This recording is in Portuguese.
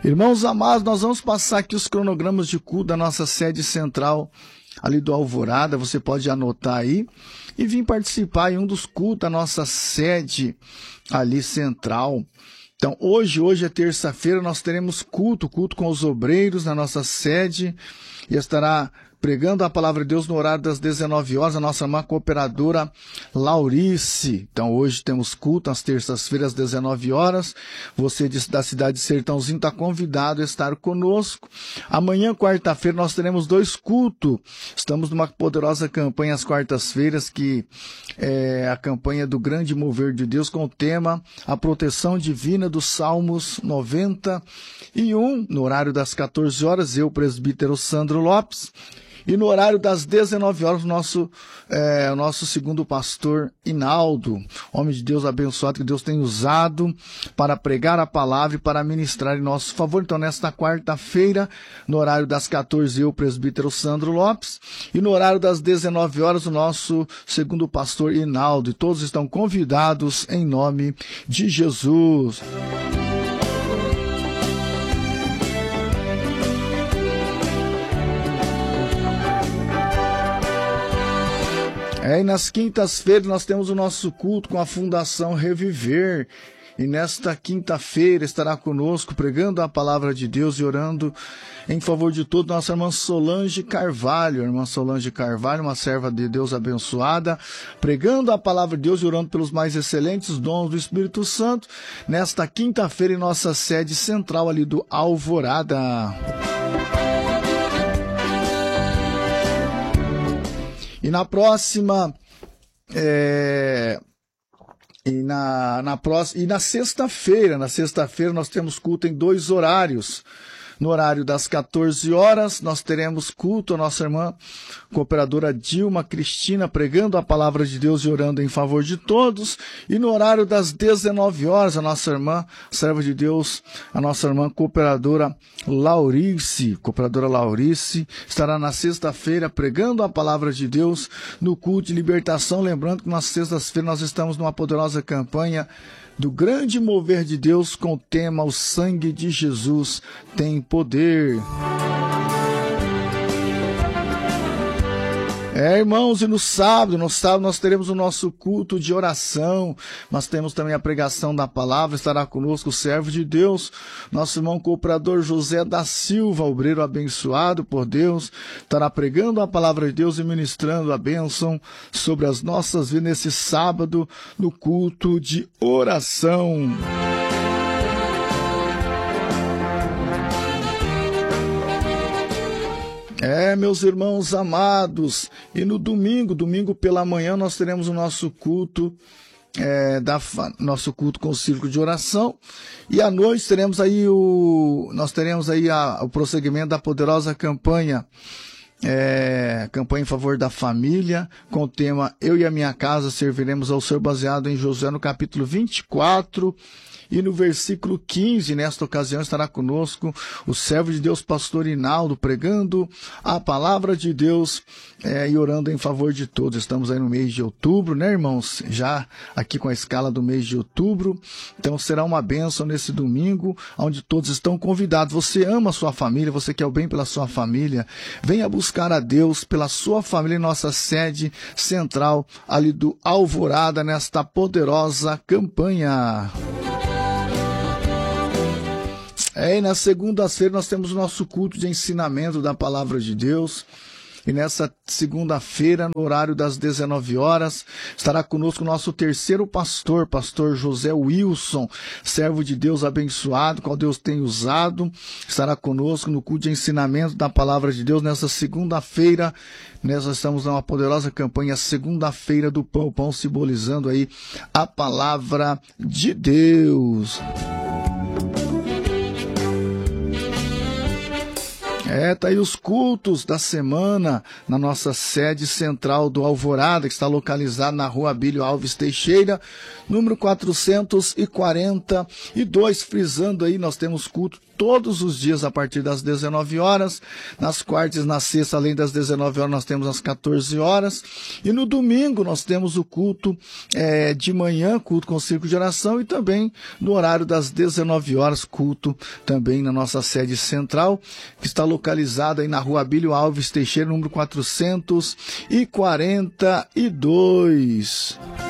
Irmãos amados, nós vamos passar aqui os cronogramas de culto da nossa sede central ali do Alvorada. Você pode anotar aí e vir participar em um dos cultos da nossa sede ali central. Então, hoje é terça-feira, nós teremos culto com os obreiros na nossa sede, e estará pregando a palavra de Deus no horário das 19 horas, a nossa irmã cooperadora Laurice. Então, hoje temos culto às terças-feiras, às 19 horas. Você da cidade de Sertãozinho está convidado a estar conosco. Amanhã, quarta-feira, nós teremos 2 cultos. Estamos numa poderosa campanha às quartas-feiras, que é a campanha do Grande Mover de Deus, com o tema A Proteção Divina dos Salmos 91, no horário das 14 horas, eu, presbítero Sandro Lopes. E no horário das 19 horas, o nosso segundo pastor Inaldo, homem de Deus abençoado, que Deus tem usado para pregar a palavra e para ministrar em nosso favor. Então, nesta quarta-feira, no horário das 14, eu, presbítero Sandro Lopes, e no horário das 19 horas, o nosso segundo pastor Inaldo. E todos estão convidados em nome de Jesus. E nas quintas-feiras nós temos o nosso culto com a Fundação Reviver. E nesta quinta-feira estará conosco pregando a palavra de Deus e orando em favor de todos nossa irmã Solange Carvalho. Irmã Solange Carvalho, uma serva de Deus abençoada, pregando a palavra de Deus e orando pelos mais excelentes dons do Espírito Santo, nesta quinta-feira em nossa sede central ali do Alvorada. E na próxima, na sexta-feira nós temos culto em 2 horários. No horário das 14 horas, nós teremos culto a nossa irmã cooperadora Dilma Cristina, pregando a palavra de Deus e orando em favor de todos. E no horário das 19 horas, a nossa irmã, serva de Deus, a nossa irmã cooperadora Laurice, estará na sexta-feira pregando a palavra de Deus no culto de libertação. Lembrando que nas sextas-feiras nós estamos numa poderosa campanha do Grande Mover de Deus, com o tema O Sangue de Jesus tem poder. Irmãos, e no sábado nós teremos o nosso culto de oração. Nós temos também a pregação da palavra. Estará conosco o servo de Deus, nosso irmão cooperador José da Silva, obreiro abençoado por Deus. Estará pregando a palavra de Deus e ministrando a bênção sobre as nossas vidas nesse sábado, no culto de oração. Meus irmãos amados, e no domingo pela manhã, nós teremos o nosso culto, nosso culto com o círculo de oração, e à noite teremos aí o prosseguimento da poderosa campanha, campanha em favor da família, com o tema Eu e a Minha Casa Serviremos ao Senhor, baseado em Josué no capítulo 24, e no versículo 15, nesta ocasião, estará conosco o servo de Deus, pastor Inaldo, pregando a palavra de Deus e orando em favor de todos. Estamos aí no mês de outubro, né, irmãos? Já aqui com a escala do mês de outubro. Então será uma bênção nesse domingo, onde todos estão convidados. Você ama a sua família, você quer o bem pela sua família, venha buscar a Deus pela sua família em nossa sede central ali do Alvorada, nesta poderosa campanha. E na segunda-feira nós temos o nosso culto de ensinamento da palavra de Deus. E nessa segunda-feira, no horário das 19 horas, estará conosco o nosso terceiro pastor José Wilson, servo de Deus abençoado, qual Deus tem usado. Estará conosco no culto de ensinamento da palavra de Deus nessa segunda-feira. Nós estamos numa poderosa campanha, segunda-feira do pão, o pão simbolizando aí a palavra de Deus. Tá aí os cultos da semana na nossa sede central do Alvorada, que está localizada na rua Abílio Alves Teixeira, número 442, frisando aí, nós temos culto todos os dias a partir das 19 horas, nas quartas e na sexta, além das 19 horas, nós temos às 14 horas, e no domingo nós temos o culto de manhã, culto com círculo de oração, e também no horário das 19 horas, culto também na nossa sede central, que está localizada aí na rua Abílio Alves Teixeira, número 442.